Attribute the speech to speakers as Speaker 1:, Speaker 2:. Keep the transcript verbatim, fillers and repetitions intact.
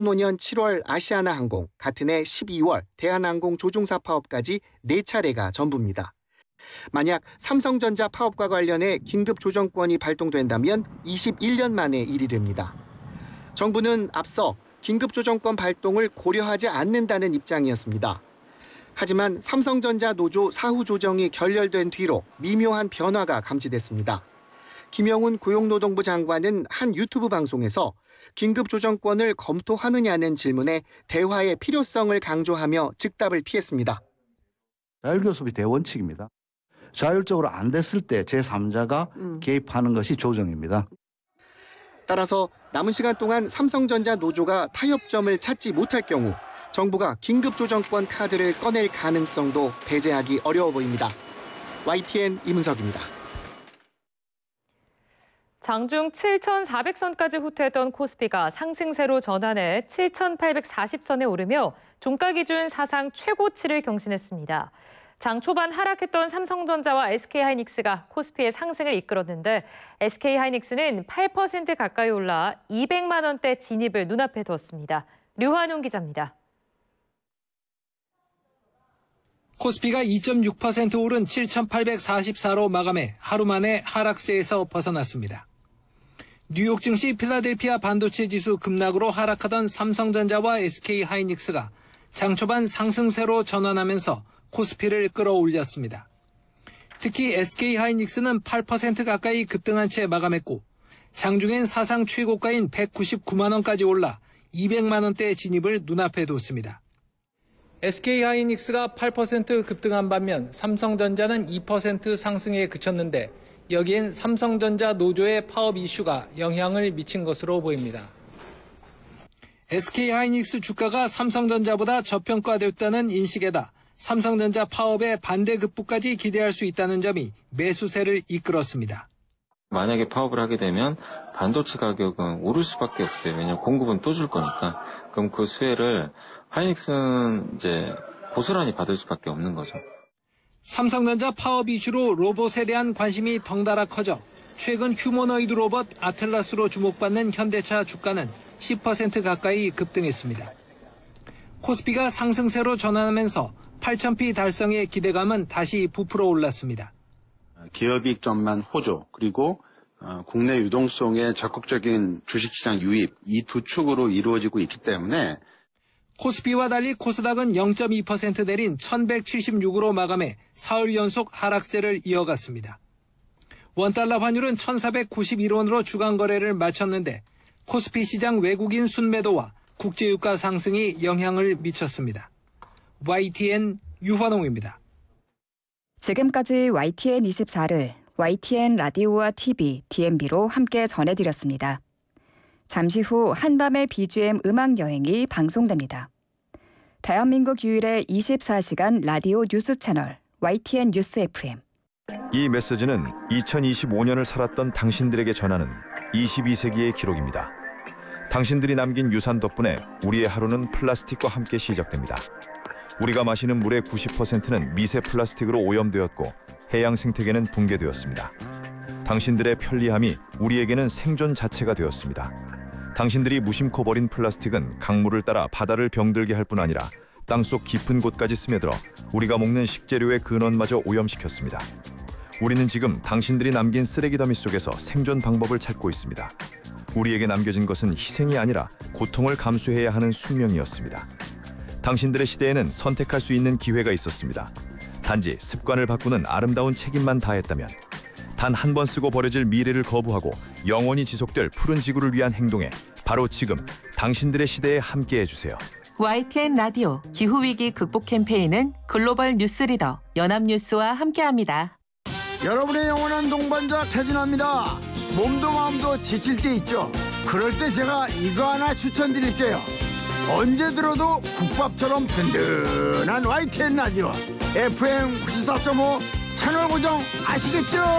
Speaker 1: 이천오 년 칠월 아시아나항공, 같은 해 십이월 대한항공 조종사 파업까지 네 차례가 전부입니다. 만약 삼성전자 파업과 관련해 긴급 조정권이 발동된다면 이십일 년 만의 일이 됩니다. 정부는 앞서 긴급 조정권 발동을 고려하지 않는다는 입장이었습니다. 하지만 삼성전자 노조 사후 조정이 결렬된 뒤로 미묘한 변화가 감지됐습니다. 김영훈 고용노동부 장관은 한 유튜브 방송에서 긴급 조정권을 검토하느냐는 질문에 대화의 필요성을 강조하며 즉답을 피했습니다.
Speaker 2: 자율교섭이 대원칙입니다. 자율적으로 안 됐을 때 제삼자가 음. 개입하는 것이 조정입니다.
Speaker 1: 따라서 남은 시간 동안 삼성전자 노조가 타협점을 찾지 못할 경우 정부가 긴급 조정권 카드를 꺼낼 가능성도 배제하기 어려워 보입니다. 와이티엔 이문석입니다.
Speaker 3: 장중 칠천사백 선까지 후퇴했던 코스피가 상승세로 전환해 칠천팔백사십 선에 오르며 종가 기준 사상 최고치를 경신했습니다. 장 초반 하락했던 삼성전자와 에스케이하이닉스가 코스피의 상승을 이끌었는데 에스케이하이닉스는 팔 퍼센트 가까이 올라 이백만 원대 진입을 눈앞에 두었습니다. 류환웅 기자입니다.
Speaker 4: 코스피가 이 점 육 퍼센트 오른 칠천팔백사십사로 마감해 하루 만에 하락세에서 벗어났습니다. 뉴욕 증시 필라델피아 반도체 지수 급락으로 하락하던 삼성전자와 에스케이하이닉스가 장 초반 상승세로 전환하면서 코스피를 끌어올렸습니다. 특히 에스케이하이닉스는 팔 퍼센트 가까이 급등한 채 마감했고 장중엔 사상 최고가인 백구십구만 원까지 올라 이백만 원대 진입을 눈앞에 뒀습니다. 에스케이하이닉스가 팔 퍼센트 급등한 반면 삼성전자는 이 퍼센트 상승에 그쳤는데 여기엔 삼성전자 노조의 파업 이슈가 영향을 미친 것으로 보입니다. 에스케이하이닉스 주가가 삼성전자보다 저평가됐다는 인식에다 삼성전자 파업의 반대 급부까지 기대할 수 있다는 점이 매수세를 이끌었습니다.
Speaker 5: 만약에 파업을 하게 되면 반도체 가격은 오를 수밖에 없어요. 왜냐하면 공급은 또 줄 거니까. 그럼 그 수혜를 하이닉스는 이제 고스란히 받을 수밖에 없는 거죠.
Speaker 4: 삼성전자 파업 이슈로 로봇에 대한 관심이 덩달아 커져 최근 휴머노이드 로봇 아틀라스로 주목받는 현대차 주가는 십 퍼센트 가까이 급등했습니다. 코스피가 상승세로 전환하면서 팔천 피 달성의 기대감은 다시 부풀어 올랐습니다.
Speaker 6: 기업이익 전망 호조 그리고 국내 유동성의 적극적인 주식시장 유입 이 두 축으로 이루어지고 있기 때문에
Speaker 4: 코스피와 달리 코스닥은 영 점 이 퍼센트 내린 천백칠십육으로 마감해 사흘 연속 하락세를 이어갔습니다. 원달러 환율은 천사백구십일 원으로 주간 거래를 마쳤는데 코스피 시장 외국인 순매도와 국제유가 상승이 영향을 미쳤습니다. 와이티엔 유환홍입니다.
Speaker 7: 지금까지 와이티엔 이십사를 와이티엔 라디오와 티비, 디엠비로 함께 전해드렸습니다. 잠시 후 한밤의 비지엠 음악여행이 방송됩니다. 대한민국 유일의 이십사 시간 라디오 뉴스 채널 와이티엔 뉴스 에프엠.
Speaker 8: 이 메시지는 이천이십오 년을 살았던 당신들에게 전하는 이십이 세기의 기록입니다. 당신들이 남긴 유산 덕분에 우리의 하루는 플라스틱과 함께 시작됩니다. 우리가 마시는 물의 구십 퍼센트는 미세 플라스틱으로 오염되었고 해양 생태계는 붕괴되었습니다. 당신들의 편리함이 우리에게는 생존 자체가 되었습니다. 당신들이 무심코 버린 플라스틱은 강물을 따라 바다를 병들게 할 뿐 아니라 땅속 깊은 곳까지 스며들어 우리가 먹는 식재료의 근원마저 오염시켰습니다. 우리는 지금 당신들이 남긴 쓰레기 더미 속에서 생존 방법을 찾고 있습니다. 우리에게 남겨진 것은 희생이 아니라 고통을 감수해야 하는 숙명이었습니다. 당신들의 시대에는 선택할 수 있는 기회가 있었습니다. 단지 습관을 바꾸는 아름다운 책임만 다했다면, 단 한 번 쓰고 버려질 미래를 거부하고 영원히 지속될 푸른 지구를 위한 행동에 바로 지금 당신들의 시대에 함께해 주세요.
Speaker 9: 와이티엔 라디오 기후위기 극복 캠페인은 글로벌 뉴스 리더 연합뉴스와 함께합니다.
Speaker 10: 여러분의 영원한 동반자 태진아입니다. 몸도 마음도 지칠 때 있죠. 그럴 때 제가 이거 하나 추천드릴게요. 언제 들어도 국밥처럼 든든한 와이티엔 라디오 에프엠 구십사 점 오 채널 고정 아시겠죠?